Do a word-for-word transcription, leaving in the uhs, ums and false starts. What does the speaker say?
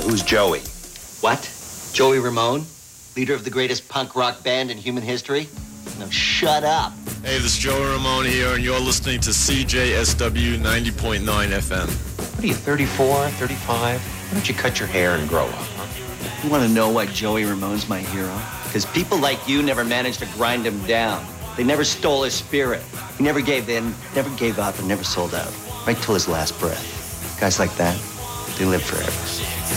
who's Joey? What? Joey Ramone? Leader of the greatest punk rock band in human history? No, shut up. Hey, this is Joey Ramone here, and you're listening to C J S W ninety point nine F M. What are you, thirty-four, thirty-five? Why don't you cut your hair and grow up, huh? You want to know why Joey Ramone's my hero? Because people like you never managed to grind him down. They never stole his spirit. He never gave in, never gave up, and never sold out. Right till his last breath. Guys like that, they live forever.